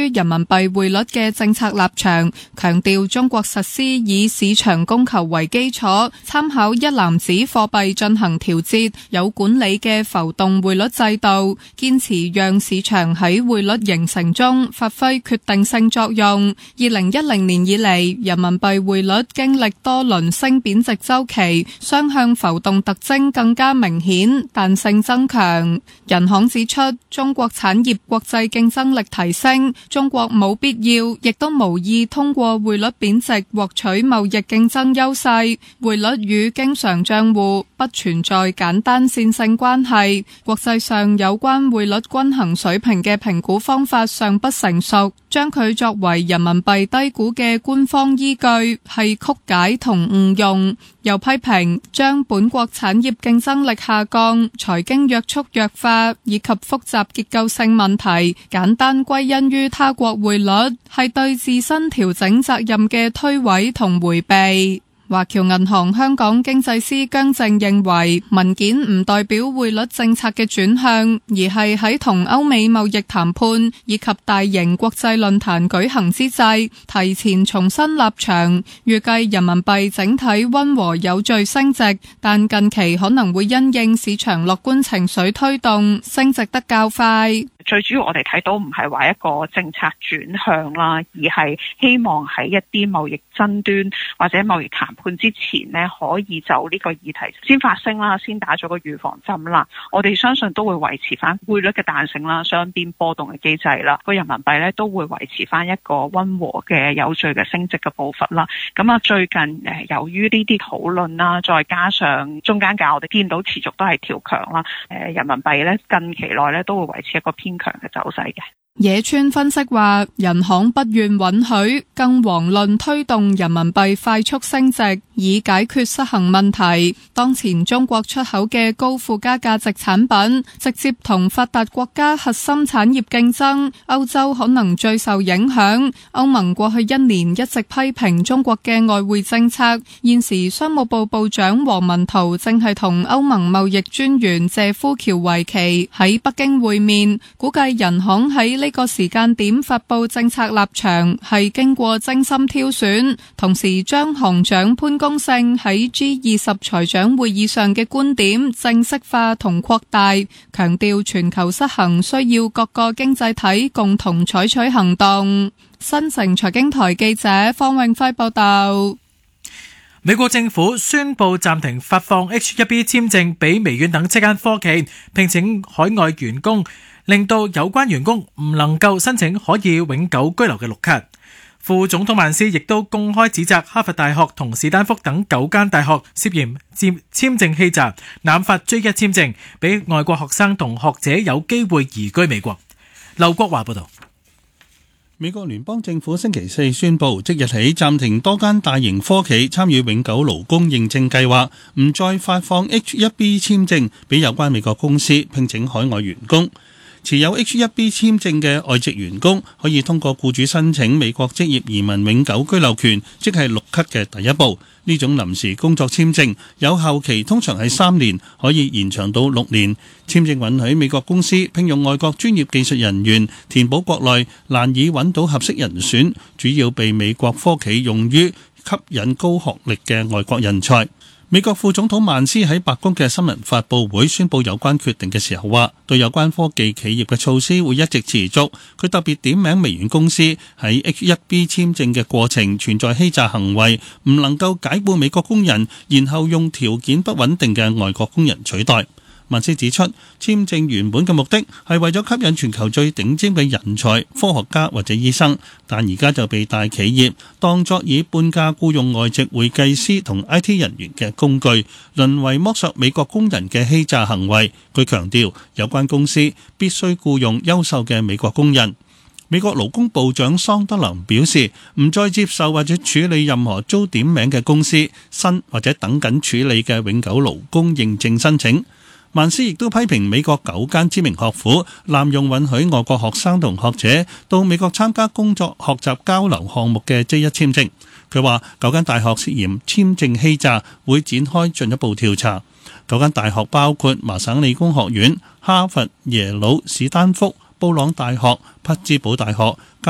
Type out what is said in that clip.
人民幣匯率嘅政策立場，強調中國實施以市場供求為基礎，參考一籃子貨幣進行調節、有管理嘅浮動匯率制度，堅持讓市場喺匯率形成中發揮決定性作用。2010年以嚟，人民幣匯率經歷多輪升貶值周期，雙向浮動特徵更加明顯，彈性增強。人行指出，中國產業國際競爭力提升，中國冇必要亦都無意通過匯率貶值獲取貿易競爭優勢，匯率與經常賬戶不存在簡單線性關係，國際上有關匯率均衡水平嘅評估方法尚不成熟，將佢作為人民幣低估嘅官方依據係曲解同誤用。又批評將本國產業競爭力下降、財經約束弱化以及複雜結構性問題簡單歸因於他國匯率，係對自身調整責任嘅推諉同迴避。華僑銀行香港經濟師姜正認為，文件唔代表匯率政策嘅轉向，而係喺同歐美貿易談判以及大型國際論壇舉行之際，提前重新立場，預計人民幣整體溫和有序升值，但近期可能會因應市場樂觀情緒推動，升值得較快。 最主要我哋睇到唔係話一個政策轉向啦，而係希望喺一啲貿易爭端或者貿易談判之前呢，可以就呢個議題先發聲啦，先打咗個預防針啦。我哋相信都會維持翻匯率嘅彈性啦，雙邊波動嘅機制啦，個人民幣呢都會維持翻一個溫和嘅有序嘅升值嘅步伐啦。咁啊，最近由於呢啲討論啦，再加上中間價我哋見到持續都係調強啦，人民幣呢近期內呢都會維持一個偏強嘅走勢嘅。 野村分析話，人行不願允許，更遑論推動人民幣快速升值，以解決失衡問題。當前中國出口嘅高附加價值產品，直接同發達國家核心產業競爭，歐洲可能最受影響。歐盟過去一年一直批評中國嘅外匯政策，現時商務部部長王文濤正係同歐盟貿易專員謝夫喬維奇喺北京會面，估計人行喺呢個時間點發佈政策立場係經過精心挑選，同時將行長潘功勝喺 G20 財長會議上嘅觀點正式化同擴大，強調全球失衡需要各個經濟體共同採取行動。新城財經台記者方永輝報道。 美國政府宣布暫停發放 H-1B 簽證俾微軟等7間科技，聘請海外員工，令到有關員工唔能夠申請可以永久居留嘅綠卡。副總統曼斯亦都公開指責哈佛大學同史丹福等9間大學涉嫌簽證欺詐，濫發 J1 簽證，俾外國學生同學者有機會移居美國。劉國華報道。 美國聯邦政府星期四宣布，即日起暫停多間大型科企參與永久勞工認證計劃，唔再發放 H-1B 簽證俾有關美國公司聘請海外員工。持有 H-1B 簽證嘅外籍員工可以通過僱主申請美國職業移民永久居留權，即係綠卡嘅第一步。呢種臨時工作簽證有效期通常係3年，可以延長到6年。簽證允許美國公司聘用外國專業技術人員，填補國內難以揾到合適人選，主要被美國科企用於吸引高學歷嘅外國人才。美國副總統曼斯喺白宮嘅新聞發佈會宣佈有關決定嘅時候話，對有關科技企業嘅措施會一直持續。佢特別點名微軟公司喺 H-1B 簽證嘅過程存在欺詐行為，唔能夠解雇美國工人，然後用條件不穩定嘅外國工人取代。曼斯指出，簽證原本嘅目的係為咗吸引全球最頂尖嘅人才、科學家或者醫生，但而家就被大企業當作以半價僱用外籍會計師同 IT 人員嘅工具，淪為剝削美國工人嘅欺詐行為。佢強調，有關公司必須僱用優秀嘅美國工人。美國勞工部長桑德林表示，唔再接受或者處理任何遭點名嘅公司新或者等緊處理嘅永久勞工認證申請。曼斯亦都批評美國9間知名學府濫用允許外國學生同學者到美國參加工作學習交流項目嘅 J1 簽證。佢話9間大學涉嫌簽證欺詐，會展開進一步調查。9間大學包括麻省理工學院、哈佛、耶魯、史丹福、布朗大學、匹茲堡大學、